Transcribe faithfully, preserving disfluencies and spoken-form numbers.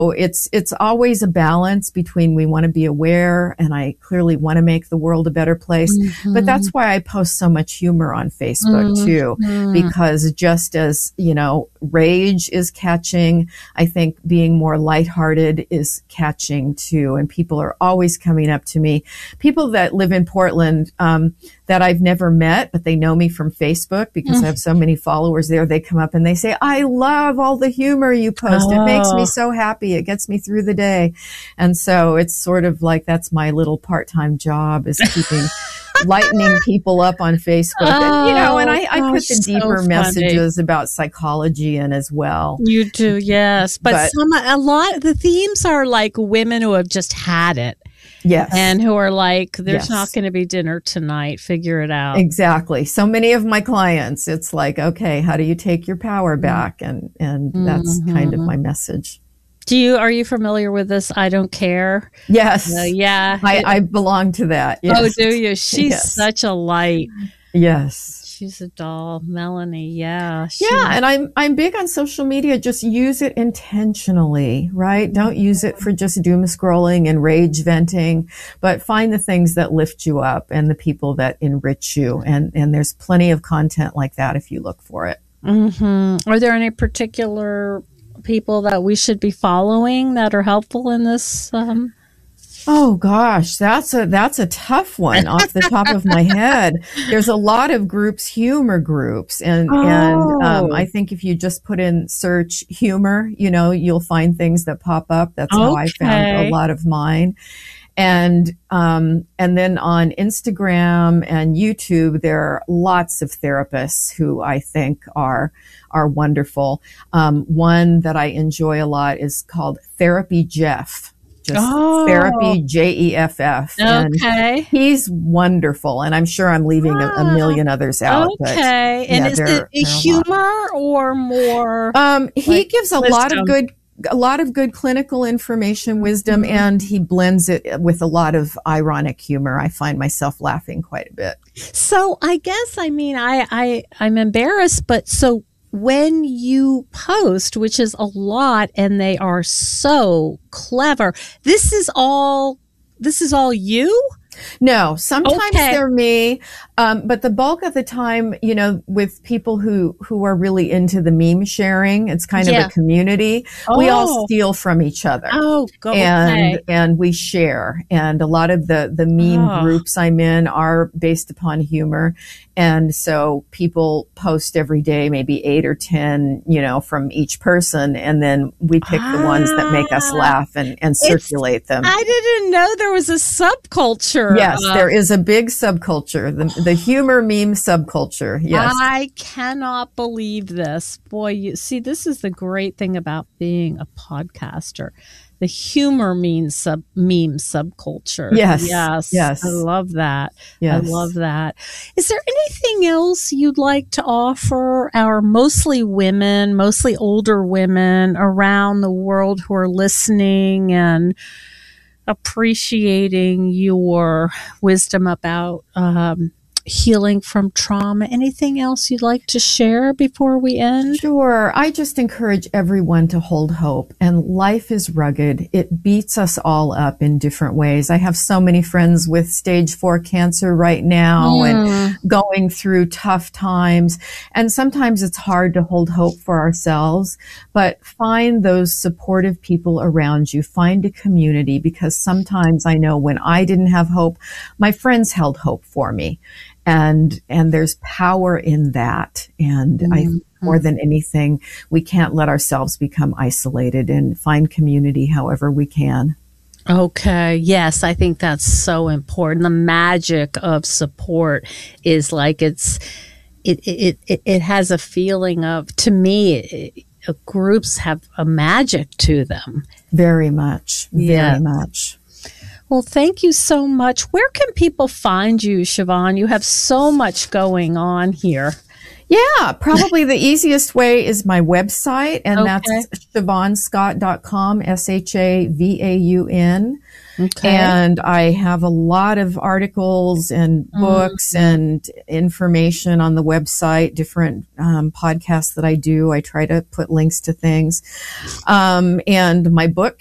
it's it's always a balance between we want to be aware and I clearly want to make the world a better place. Mm-hmm. But that's why I post so much humor on Facebook mm-hmm. too, because just as, you know, rage is catching, I think being more lighthearted is catching too. And people are always coming up to me. People that live in Portland, um, that I've never met, but they know me from Facebook because mm. I have so many followers there. They come up and they say, I love all the humor you post. Oh. It makes me so happy. It gets me through the day. And so it's sort of like that's my little part-time job is keeping lightening people up on Facebook. Oh, and, you know, and I, I put the deeper so messages about psychology in as well. You do, yes. But, but some, a lot, the themes are like women who have just had it. Yes. And who are like, there's yes. not going to be dinner tonight. Figure it out. Exactly. So many of my clients, it's like, okay, how do you take your power back? And, and mm-hmm. that's kind of my message. Do you, are you familiar with this? I don't care. Yes. Uh, yeah. I, I belong to that. Yes. Oh, do you? She's yes. such a light. Yes. She's a doll, Melanie. Yeah. She, yeah. And I'm, I'm big on social media. Just use it intentionally, right? Don't use it for just doom scrolling and rage venting, but find the things that lift you up and the people that enrich you. And, and there's plenty of content like that if you look for it. Mm-hmm. Are there any particular people that we should be following that are helpful in this? Um, Oh gosh, that's a that's a tough one off the top of my head. There's a lot of groups, humor groups, and oh. and um, I think if you just put in search humor, you know, you'll find things that pop up. That's how okay. I found a lot of mine. And um, and then on Instagram and YouTube, there are lots of therapists who I think are are wonderful. Um, one that I enjoy a lot is called Therapy Jeff. Just oh. Therapy, J E F F. And okay. he's wonderful. And I'm sure I'm leaving ah. a, a million others out. Okay. But, and yeah, is it a humor or more? Um, he like gives a wisdom? lot of good, a lot of good clinical information, wisdom, mm-hmm. and he blends it with a lot of ironic humor. I find myself laughing quite a bit. So I guess, I mean, I, I, I'm embarrassed, but so when you post, which is a lot, and they are so clever, this is all, this is all you? No, sometimes okay. they're me, um, but the bulk of the time, you know, with people who, who are really into the meme sharing, it's kind yeah. of a community. Oh. We all steal from each other. Oh, go and okay. and we share. And a lot of the the meme oh. groups I'm in are based upon humor, and so people post every day, maybe eight or ten, you know, from each person, and then we pick ah. the ones that make us laugh and and circulate it's, them. I didn't know there was a subculture. Yes, uh, there is a big subculture, the, the humor meme subculture. Yes. I cannot believe this. Boy, you see, this is the great thing about being a podcaster. The humor means sub meme subculture. Yes. Yes. Yes. I love that. Yes. I love that. Is there anything else you'd like to offer our mostly women, mostly older women around the world who are listening and appreciating your wisdom about um, healing from trauma? Anything else you'd like to share before we end? Sure. I just encourage everyone to hold hope. And life is rugged. It beats us all up in different ways. I have so many friends with stage four cancer right now mm. and going through tough times. And sometimes it's hard to hold hope for ourselves, but find those supportive people around you. Find a community, because sometimes I know when I didn't have hope, my friends held hope for me. And, and there's power in that. And mm-hmm. I, more than anything, we can't let ourselves become isolated, and find community however we can. Okay. Yes. I think that's so important. The magic of support is like it's, it, it, it, it has a feeling of, to me, it, uh, groups have a magic to them. Very much. Very yeah. much. Well, thank you so much. Where can people find you, Siobhan? You have so much going on here. Yeah, probably the easiest way is my website, and Okay. that's siobhan scott dot com, S H A V A U N. Okay. And I have a lot of articles and books Mm-hmm. and information on the website, different um, podcasts that I do. I try to put links to things. Um, and my book